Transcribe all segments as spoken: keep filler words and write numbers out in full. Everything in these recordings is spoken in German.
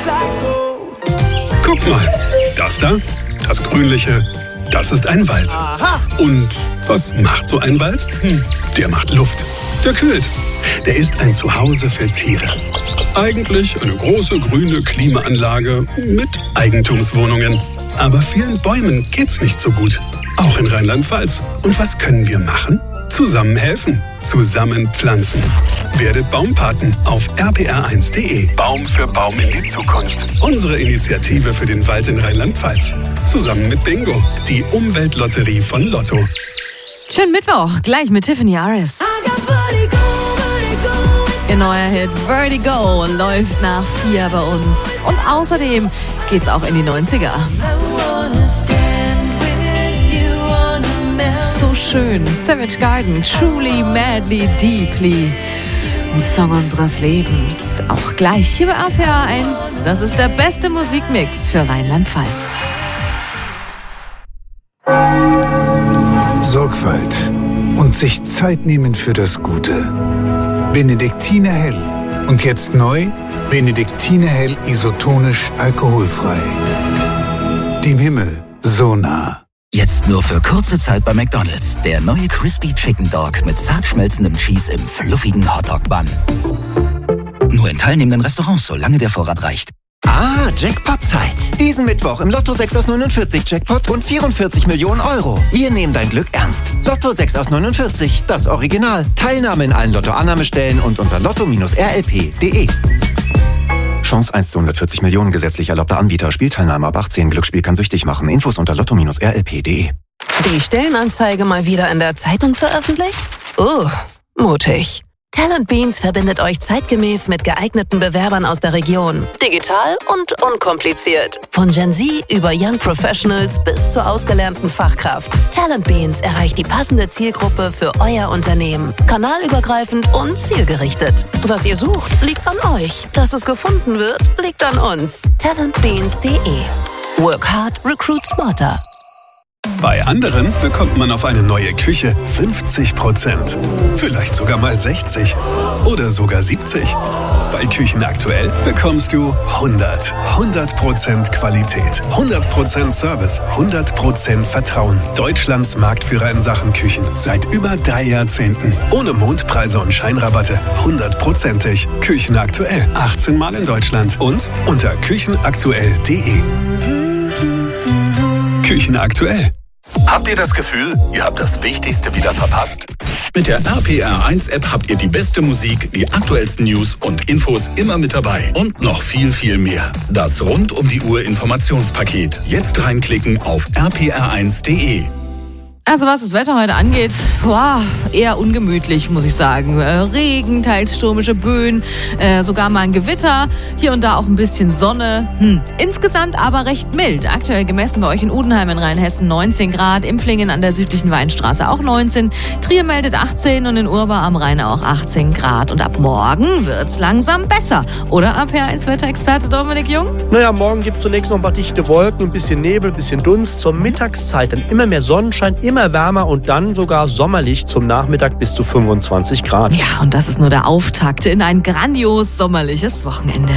Guck mal, das da, das Grünliche, das ist ein Wald. Aha. Und was macht so ein Wald? Hm, der macht Luft, der kühlt. Der ist ein Zuhause für Tiere. Eigentlich eine große grüne Klimaanlage mit Eigentumswohnungen. Aber vielen Bäumen geht's nicht so gut. Auch in Rheinland-Pfalz. Und was können wir machen? Zusammen helfen. Zusammen pflanzen. Werdet Baumpaten auf r p r eins punkt d e. Baum für Baum in die Zukunft. Unsere Initiative für den Wald in Rheinland-Pfalz. Zusammen mit Bingo, die Umweltlotterie von Lotto. Schönen Mittwoch, gleich mit Tiffany Harris. Ihr neuer Hit Vertigo läuft nach vier bei uns. Und außerdem geht's auch in die neunziger. So schön. Savage Garden, Truly, Madly, Deeply. Ein Song unseres Lebens. Auch gleich hier bei R P R eins. Das ist der beste Musikmix für Rheinland-Pfalz. Sorgfalt und sich Zeit nehmen für das Gute. Benediktiner Hell. Und jetzt neu, Benediktiner Hell isotonisch alkoholfrei. Dem Himmel so nah. Jetzt nur für kurze Zeit bei McDonald's. Der neue Crispy Chicken Dog mit zart schmelzendem Cheese im fluffigen Hotdog-Bun. Nur in teilnehmenden Restaurants, solange der Vorrat reicht. Ah, Jackpot-Zeit. Diesen Mittwoch im Lotto sechs aus neunundvierzig Jackpot und vierundvierzig Millionen Euro. Wir nehmen dein Glück ernst. Lotto sechs aus neunundvierzig, das Original. Teilnahme in allen Lotto-Annahmestellen und unter lotto R L P punkt de. Chance eins zu hundertvierzig Millionen, gesetzlich erlaubter Anbieter. Spielteilnahme ab achtzehn. Glücksspiel kann süchtig machen. Infos unter lotto R L P punkt de. Die Stellenanzeige mal wieder in der Zeitung veröffentlicht? Oh, mutig. Talent Beans verbindet euch zeitgemäß mit geeigneten Bewerbern aus der Region. Digital und unkompliziert. Von Gen Z über Young Professionals bis zur ausgelernten Fachkraft. Talent Beans erreicht die passende Zielgruppe für euer Unternehmen. Kanalübergreifend und zielgerichtet. Was ihr sucht, liegt an euch. Dass es gefunden wird, liegt an uns. talent beans punkt de. Work hard, recruit smarter. Bei anderen bekommt man auf eine neue Küche fünfzig Prozent. Vielleicht sogar mal sechzig oder sogar siebzig. Bei Küchen aktuell bekommst du hundert. hundert Prozent Qualität, hundert Prozent Service, hundert Prozent Vertrauen. Deutschlands Marktführer in Sachen Küchen seit über drei Jahrzehnten. Ohne Mondpreise und Scheinrabatte. hundertprozentig. Küchen aktuell. achtzehn Mal in Deutschland und unter küchenaktuell punkt de. Küchen aktuell. Habt ihr das Gefühl, ihr habt das Wichtigste wieder verpasst? Mit der R P R eins App habt ihr die beste Musik, die aktuellsten News und Infos immer mit dabei. Und noch viel, viel mehr. Das rund um die Uhr Informationspaket. Jetzt reinklicken auf r p r eins punkt de. Also was das Wetter heute angeht, wow, eher ungemütlich, muss ich sagen. Äh, Regen, teils stürmische Böen, äh, sogar mal ein Gewitter, hier und da auch ein bisschen Sonne. Hm. Insgesamt aber recht mild. Aktuell gemessen bei euch in Udenheim in Rheinhessen neunzehn Grad, Impflingen an der südlichen Weinstraße auch neunzehn, Trier meldet achtzehn und in Urba am Rhein auch achtzehn Grad. Und ab morgen wird's langsam besser. Oder R P R eins Wetterexperte Dominik Jung? Naja, morgen gibt es zunächst noch ein paar dichte Wolken, ein bisschen Nebel, ein bisschen Dunst. Zur Mittagszeit dann immer mehr Sonnenschein, immer wärmer und dann sogar sommerlich zum Nachmittag bis zu fünfundzwanzig Grad. Ja, und das ist nur der Auftakt in ein grandios sommerliches Wochenende.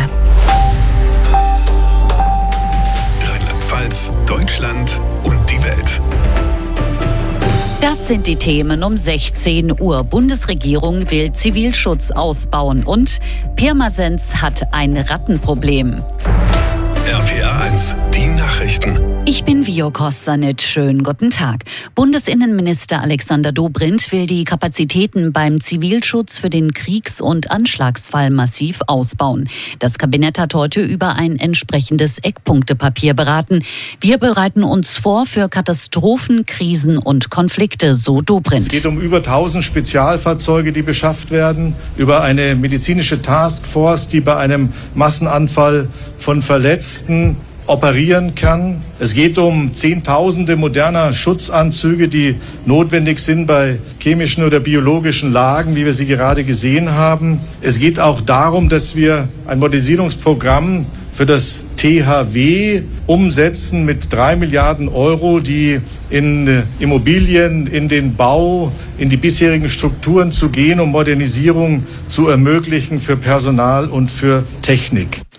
Rheinland-Pfalz, Deutschland und die Welt. Das sind die Themen um sechzehn Uhr. Bundesregierung will Zivilschutz ausbauen und Pirmasens hat ein Rattenproblem. R P R eins, die Nachrichten. Ich bin Vio Kossanit. Schönen guten Tag. Bundesinnenminister Alexander Dobrindt will die Kapazitäten beim Zivilschutz für den Kriegs- und Anschlagsfall massiv ausbauen. Das Kabinett hat heute über ein entsprechendes Eckpunktepapier beraten. Wir bereiten uns vor für Katastrophen, Krisen und Konflikte, so Dobrindt. Es geht um über tausend Spezialfahrzeuge, die beschafft werden, über eine medizinische Taskforce, die bei einem Massenanfall von Verletzten operieren kann. Es geht um Zehntausende moderner Schutzanzüge, die notwendig sind bei chemischen oder biologischen Lagen, wie wir sie gerade gesehen haben. Es geht auch darum, dass wir ein Modernisierungsprogramm für das T H W umsetzen mit drei Milliarden Euro, die in Immobilien, in den Bau, in die bisherigen Strukturen zu gehen, um Modernisierung zu ermöglichen für Personal und für Technik.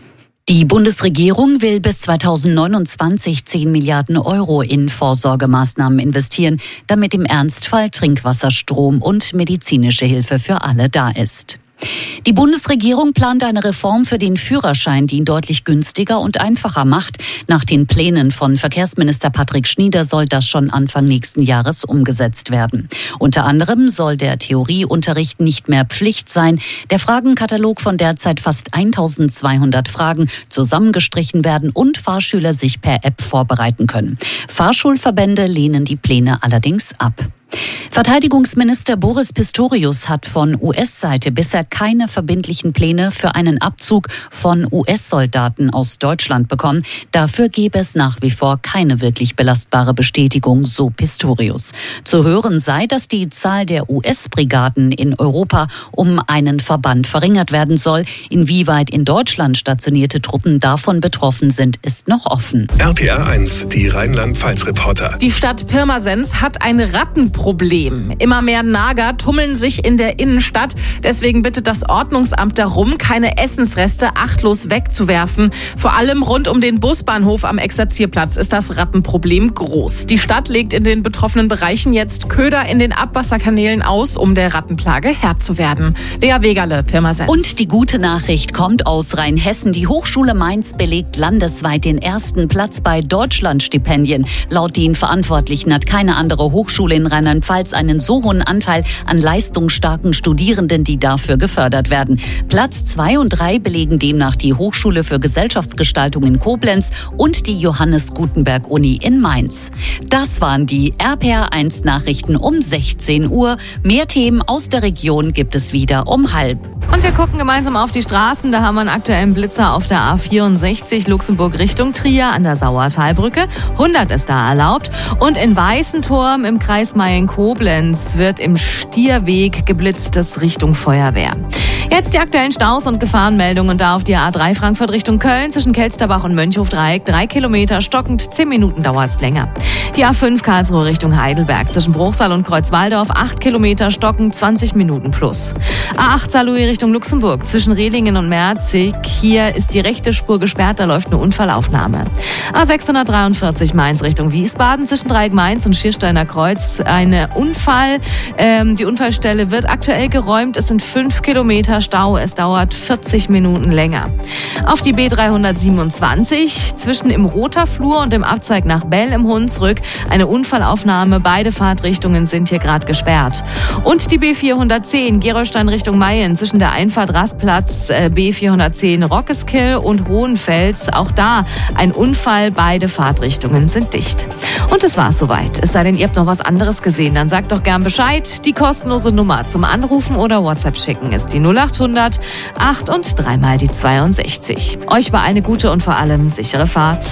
Die Bundesregierung will bis zweitausendneunundzwanzig zehn Milliarden Euro in Vorsorgemaßnahmen investieren, damit im Ernstfall Trinkwasser, Strom und medizinische Hilfe für alle da ist. Die Bundesregierung plant eine Reform für den Führerschein, die ihn deutlich günstiger und einfacher macht. Nach den Plänen von Verkehrsminister Patrick Schnieder soll das schon Anfang nächsten Jahres umgesetzt werden. Unter anderem soll der Theorieunterricht nicht mehr Pflicht sein. Der Fragenkatalog von derzeit fast eintausendzweihundert Fragen zusammengestrichen werden und Fahrschüler sich per App vorbereiten können. Fahrschulverbände lehnen die Pläne allerdings ab. Verteidigungsminister Boris Pistorius hat von U S-Seite bisher keine verbindlichen Pläne für einen Abzug von U S-Soldaten aus Deutschland bekommen. Dafür gäbe es nach wie vor keine wirklich belastbare Bestätigung, so Pistorius. Zu hören sei, dass die Zahl der U S-Brigaden in Europa um einen Verband verringert werden soll. Inwieweit in Deutschland stationierte Truppen davon betroffen sind, ist noch offen. R P R eins, die Rheinland-Pfalz-Reporter. Die Stadt Pirmasens hat ein Rattenproblem. Immer mehr Nager tummeln sich in der Innenstadt. Deswegen bittet das Ordnungsamt darum, keine Essensreste achtlos wegzuwerfen. Vor allem rund um den Busbahnhof am Exerzierplatz ist das Rattenproblem groß. Die Stadt legt in den betroffenen Bereichen jetzt Köder in den Abwasserkanälen aus, um der Rattenplage Herr zu werden. Lea Wegerle, Pirmasens. Und die gute Nachricht kommt aus Rheinhessen. Die Hochschule Mainz belegt landesweit den ersten Platz bei Deutschlandstipendien. Laut den Verantwortlichen hat keine andere Hochschule in Rheinland-Pfalz einen so hohen Anteil an leistungsstarken Studierenden, die dafür gefördert werden. Platz zwei und drei belegen demnach die Hochschule für Gesellschaftsgestaltung in Koblenz und die Johannes Gutenberg Uni in Mainz. Das waren die R P R eins Nachrichten um sechzehn Uhr. Mehr Themen aus der Region gibt es wieder um halb. Und wir gucken gemeinsam auf die Straßen. Da haben wir einen aktuellen Blitzer auf der A vierundsechzig Luxemburg Richtung Trier an der Sauertalbrücke. hundert ist da erlaubt. Und in Weißenturm im Kreis Mayen-Koblenz wird im Stierweg geblitzt, das Richtung Feuerwehr. Jetzt die aktuellen Staus und Gefahrenmeldungen da auf die A drei Frankfurt Richtung Köln zwischen Kelsterbach und Mönchhof-Dreieck. Drei Kilometer stockend, zehn Minuten dauert's länger. Die A fünf Karlsruhe Richtung Heidelberg zwischen Bruchsal und Kreuzwaldorf. Acht Kilometer stockend, zwanzig Minuten plus. A acht Saarlouis Richtung Luxemburg zwischen Rehlingen und Merzig. Hier ist die rechte Spur gesperrt, da läuft eine Unfallaufnahme. A sechshundertdreiundvierzig Mainz Richtung Wiesbaden zwischen Dreieck Mainz und Schiersteiner Kreuz. Eine Unfall. Ähm, die Unfallstelle wird aktuell geräumt. Es sind fünf Kilometer Stau. Es dauert vierzig Minuten länger. Auf die B dreihundertsiebenundzwanzig zwischen im Roter Flur und im Abzweig nach Bell im Hunsrück. Eine Unfallaufnahme. Beide Fahrtrichtungen sind hier gerade gesperrt. Und die B vierhundertzehn Gerolstein Richtung Mayen zwischen der Einfahrt Rastplatz, äh, B vierhundertzehn Rockeskill und Hohenfels. Auch da ein Unfall. Beide Fahrtrichtungen sind dicht. Und das war's soweit. Es sei denn, ihr habt noch was anderes gesehen. Dann sagt doch gern Bescheid. Die kostenlose Nummer zum Anrufen oder WhatsApp schicken ist die null achthundert acht und dreimal die zweiundsechzig. Euch war eine gute und vor allem sichere Fahrt.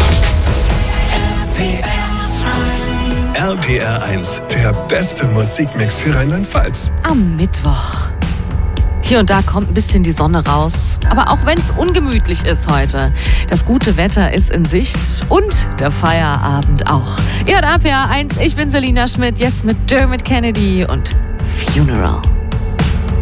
R P R eins, der beste Musikmix für Rheinland-Pfalz. Am Mittwoch. Hier und da kommt ein bisschen die Sonne raus. Aber auch wenn es ungemütlich ist heute, das gute Wetter ist in Sicht und der Feierabend auch. Ihr hört R P R eins, ich bin Selina Schmidt, jetzt mit Dermot Kennedy und Funeral.